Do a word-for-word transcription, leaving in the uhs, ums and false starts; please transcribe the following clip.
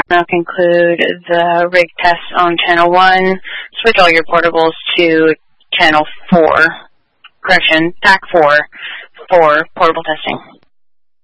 now conclude the rig test on channel one. Switch all your portables to channel four. Correction, T A C four for portable testing.